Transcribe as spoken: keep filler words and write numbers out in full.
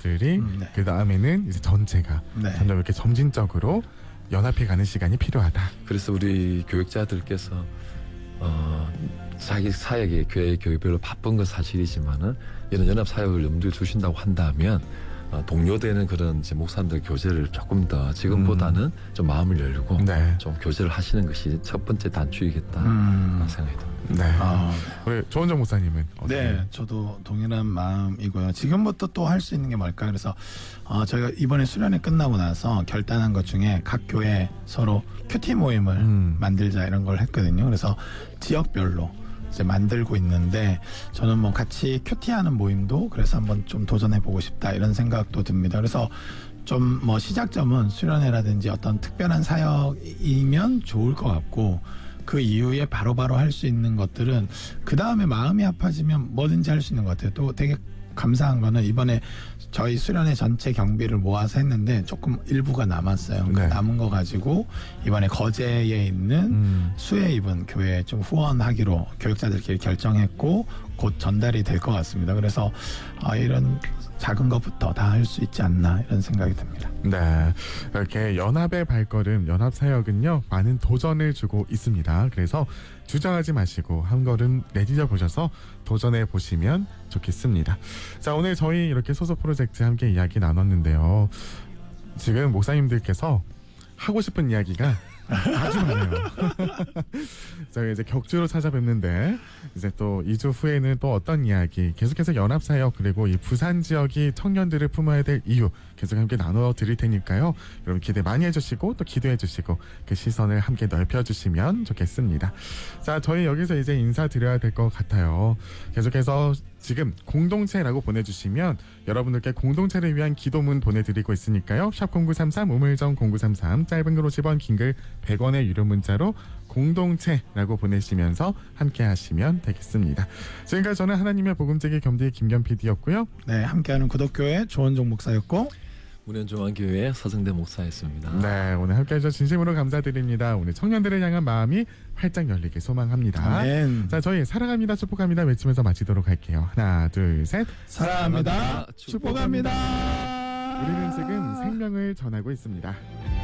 교회들이 음, 네. 그 다음에는 이제 전체가 네. 점점 이렇게 점진적으로 연합해가는 시간이 필요하다. 그래서 우리 교육자들께서 어, 자기 사역에 교회 교육별로 바쁜 건 사실이지만은 이런 연합 사역을 염두에 두신다고 한다면 어, 동료되는 그런 이제 목사님들 교제를 조금 더 지금보다는 음. 좀 마음을 열고 네. 좀 교제를 하시는 것이 첫 번째 단추이겠다 음. 생각이 듭니다. 네. 아, 우리 조원정 목사님은 어떻게? 네, 저도 동일한 마음이고요. 지금부터 또 할 수 있는 게 뭘까요? 그래서 어, 저희가 이번에 수련회 끝나고 나서 결단한 것 중에 각 교회 서로 큐티 모임을 음. 만들자 이런 걸 했거든요. 그래서 지역별로 이제 만들고 있는데 저는 뭐 같이 큐티하는 모임도 그래서 한번 좀 도전해보고 싶다 이런 생각도 듭니다. 그래서 좀 뭐 시작점은 수련회라든지 어떤 특별한 사역이면 좋을 것 같고 그 이후에 바로바로 할 수 있는 것들은 그 다음에 마음이 아파지면 뭐든지 할 수 있는 것 같아요. 또 되게 감사한 거는 이번에 저희 수련회 전체 경비를 모아서 했는데 조금 일부가 남았어요. 네. 그 남은 거 가지고 이번에 거제에 있는 음. 수혜 입은 교회에 좀 후원하기로 교육자들끼리 결정했고 곧 전달이 될 것 같습니다. 그래서 아, 이런 작은 것부터 다 할 수 있지 않나 이런 생각이 듭니다. 네, 이렇게 연합의 발걸음, 연합 사역은요 많은 도전을 주고 있습니다. 그래서 주저하지 마시고 한 걸음 내디뎌 보셔서 도전해 보시면 좋겠습니다. 자, 오늘 저희 이렇게 소속 프로젝트 함께 이야기 나눴는데요. 지금 목사님들께서 하고 싶은 이야기가 아주 많아요. 저희 이제 격주로 찾아뵙는데 이제 또 이 주 후에는 또 어떤 이야기 계속해서 연합사역 그리고 이 부산 지역이 청년들을 품어야 될 이유 계속 함께 나눠 드릴 테니까요. 여러분 기대 많이 해주시고 또 기도해 주시고 그 시선을 함께 넓혀주시면 좋겠습니다. 자, 저희 여기서 이제 인사드려야 될 것 같아요. 계속해서 지금 공동체라고 보내주시면 여러분들께 공동체를 위한 기도문 보내드리고 있으니까요. 샵 공구삼삼 우물정 공구삼삼 짧은 글 오십 원 긴 글 백 원의 유료 문자로 공동체라고 보내시면서 함께 하시면 되겠습니다. 지금까지 저는 하나님의 복음제기 겸디 김견 피디였고요. 네, 함께하는 구독교회 조원종 목사였고 문현종안교회 서승대 목사였습니다. 네, 오늘 함께 해주셔서 진심으로 감사드립니다. 오늘 청년들을 향한 마음이 활짝 열리길 소망합니다. 아멘. 자, 저희 사랑합니다, 축복합니다 외치면서 마치도록 할게요. 하나, 둘, 셋. 사랑합니다, 축복합니다. 우리는 지금 생명을 전하고 있습니다.